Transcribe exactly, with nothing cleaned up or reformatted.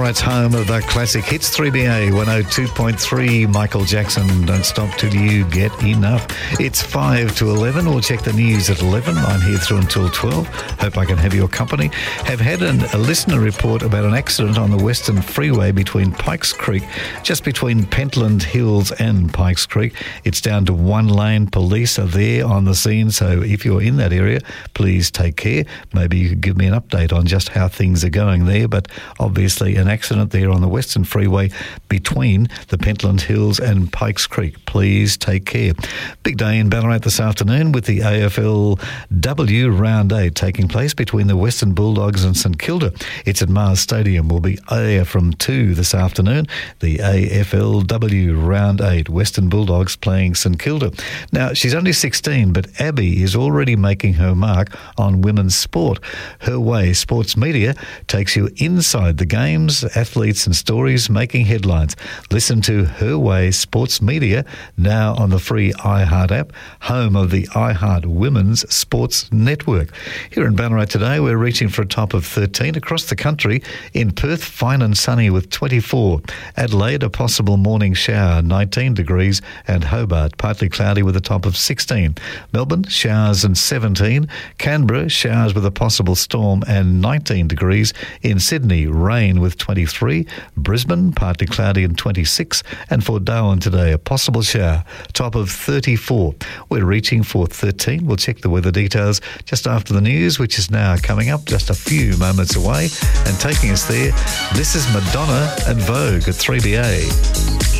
Ballarat's home of the classic hits, three B A one oh two point three. Michael Jackson, Don't Stop Till You Get Enough. It's five to eleven. We'll check the news at eleven. I'm here through until twelve. Hope I can have your company. Have had an, a listener report about an accident on the Western Freeway between Pikes Creek, just between Pentland Hills and Pikes Creek. It's down to one lane. Police are there on the scene, so if you're in that area, please take care. Maybe you could give me an update on just how things are going there, but obviously an accident there on the Western Freeway between the Pentland Hills and Pikes Creek. Please take care. Big day in Ballarat this afternoon with the A F L W Round eight taking place between the Western Bulldogs and St Kilda. It's at Mars Stadium. We'll be there from two this afternoon. The A F L W Round eight, Western Bulldogs playing St Kilda. Now, she's only sixteen, but Abby is already making her mark on women's sport. Her Way Sports Media takes you inside the games, athletes and stories making headlines. Listen to Her Way Sports Media now on the free iHeart app, home of the iHeart Women's Sports Network. Here in Ballarat today, we're reaching for a top of thirteen. Across the country, in Perth, fine and sunny with twenty-four. Adelaide, a possible morning shower, nineteen degrees, and Hobart, partly cloudy with a top of sixteen. Melbourne, showers and seventeen. Canberra, showers with a possible storm and nineteen degrees. In Sydney, rain with twenty-three. Brisbane, partly cloudy and twenty-six. And for Darwin today, a possible shower, top of thirty-four. We're reaching for thirteen. We'll check the weather details just after the news, which is now coming up just a few moments away. And taking us there, this is Madonna and Vogue at three B A.